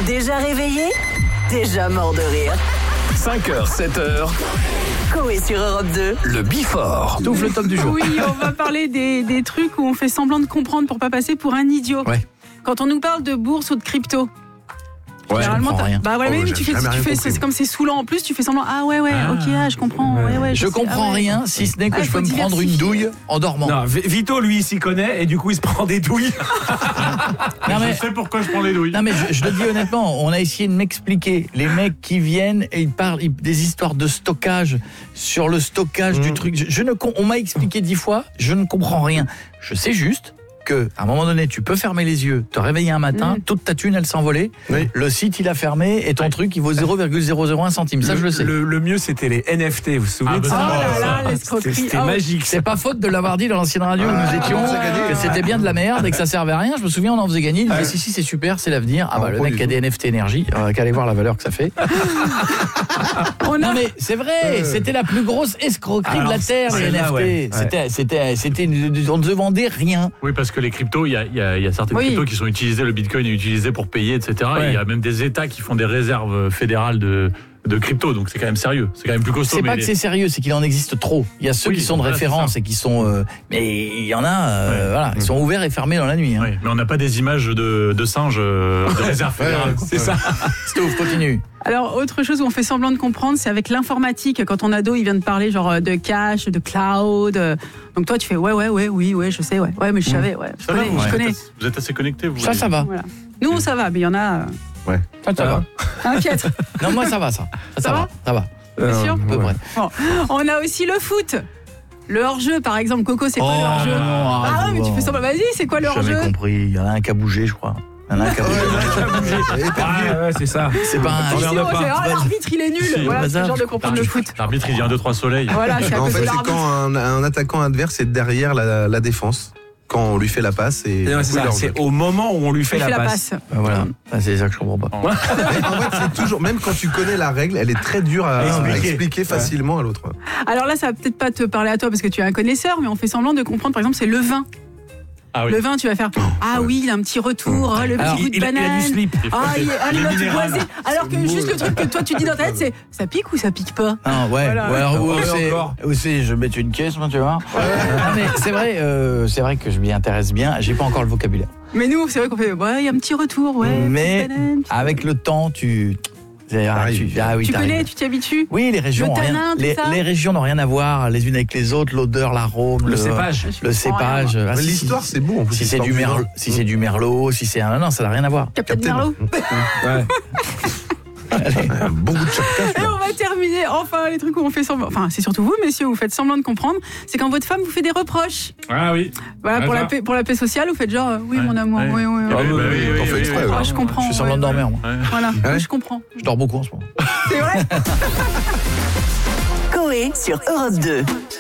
Déjà réveillé, déjà mort de rire. 5h, 7h, Coé sur Europe 2. le Before. Tout le top du jour. Oui, on va parler des trucs où on fait semblant de comprendre pour pas passer pour un idiot. Ouais. Quand on nous parle de bourse ou de crypto. Ouais, je comprends rien. Bah ouais, Oh, mais j'ai tu jamais rien fais compris. c'est comme c'est saoulant en plus, tu fais semblant je comprends. Ouais, Je sais, comprends ouais. rien, si ce n'est que Ah, je peux faut me prendre une diversifier. douille en dormant. Non, Vito, lui, il s'y connaît et du coup, il se prend des douilles. Non, mais- Je sais pourquoi je prends des douilles. Non mais je le dis honnêtement, on a essayé de m'expliquer. Les mecs qui viennent et ils parlent des histoires de stockage sur le stockage du truc. On m'a expliqué 10 fois, je ne comprends rien. Je sais juste que à un moment donné, tu peux fermer les yeux, te réveiller un matin, toute ta thune elle s'envolait. Oui. Le site il a fermé et ton truc il vaut 0,001 centime. Ça je le sais. Le mieux, c'était les NFT, vous vous souvenez de Oh ça là là, l'escroquerie. C'était Ah ouais. magique. C'est pas faute de l'avoir dit dans l'ancienne radio où nous étions, on s'est gagné. que c'était bien de la merde et que ça servait à rien. Je me souviens, on en faisait gagner. Il nous disait, si, c'est super, c'est l'avenir. Ah bah, le pas mec du qui a tout. des NFT énergie, qu'à aller voir la valeur que ça fait. Non mais c'est vrai, c'était la plus grosse escroquerie de la Terre, les celle-là, NFT. ouais. On ne se vendait rien. Oui, parce que les cryptos, il y a certaines Oui. cryptos qui sont utilisées, le bitcoin est utilisé pour payer, etc. Ouais. Et il y a même des États qui font des réserves fédérales de crypto, donc c'est quand même sérieux, c'est quand même plus costaud. C'est pas mais que c'est sérieux, c'est qu'il en existe trop. Il y a ceux Oui, qui sont de voilà, référence c'est et qui sont... mais il y en a, voilà, ils sont ouverts et fermés dans la nuit. Hein. Oui, mais on n'a pas des images de singes de réserve fédérale. C'est ça. Stouff, continue. Alors, autre chose où on fait semblant de comprendre, c'est avec l'informatique. Quand ton ado, il vient de parler genre de cash, de cloud. Donc toi, tu fais oui, je sais, ouais, mais je savais, je Ça va, connais. vous êtes assez connectés, vous. Ça va. Voilà. Nous, ça va, mais il y en a Ça va. inquiète. Non, moi ça va, ça. Ça va. T'es sûr À peu près. Bon. On a aussi le foot. Le hors-jeu, par exemple. Coco, c'est quoi le hors-jeu non, arrête Ah de ouais, mais tu voir. fais semblant. Vas-y, c'est quoi le Jamais hors-jeu compris. Il y en a un qui a bougé, je crois. Il y en a un qui a bougé. Ouais, c'est ça. C'est pas un... Tu sais, Emmerde on pas. fait, l'arbitre, il est nul. Si, Voilà, c'est bazar. le genre de comprendre le foot. L'arbitre, il dit 1, 2, 3 soleil. Voilà, c'est à En cause de fait, c'est l'arbitre. quand un attaquant adverse est derrière la défense, quand on lui fait la passe et Non, c'est oui, ça. leur C'est jeu. au moment où on lui fait Il fait la passe. Voilà. Ah, c'est ça que je comprends pas. Mais en fait, c'est toujours, même quand tu connais la règle, elle est très dure à expliquer facilement à l'autre. Alors là, ça va peut-être pas te parler à toi parce que tu es un connaisseur, mais on fait semblant de comprendre. Par exemple, c'est le vin. Ah oui. Le vin, tu vas faire oui, il a un petit retour, le Alors, petit goût de Il a banane. du slip. Les notes minérales. boisées. Alors que juste le truc que toi tu dis dans ta tête, c'est ça pique ou ça pique pas. Ah, ouais. Voilà. Ou alors, encore. ou c'est je mets une caisse, moi, tu vois. Non, mais c'est vrai que je m'y intéresse bien. J'ai pas encore le vocabulaire. Mais nous, c'est vrai qu'on fait il y a un petit retour, Mais petite banane. avec le temps, tu oui, Tu t'arrives. connais, tu t'y habitues. Oui, les régions Le ont rien. tanin, tout ça. Les régions n'ont rien à voir les unes avec les autres. L'odeur, l'arôme, Le cépage. le cépage. Ah, Mais si, l'histoire, c'est beau. En plus, Si c'est l'histoire du vin. merlot, si c'est du merlot, si c'est non, ça n'a rien à voir. Captain Merlot. Ouais. Un bon goût de chapka. Et on va terminer enfin les trucs où on fait semblant. Enfin, c'est surtout vous, messieurs, vous faites semblant de comprendre. C'est quand votre femme vous fait des reproches. Ah oui. Voilà, pour ça. la paix sociale, vous faites genre oui, mon amour, Ouais. oui. Ah oui, on fait exprès, Ah, je comprends. Je fais semblant de ouais. dormir, moi. Voilà, Ouais. je comprends. Je dors beaucoup en ce moment. C'est vrai. Coé sur Europe 2.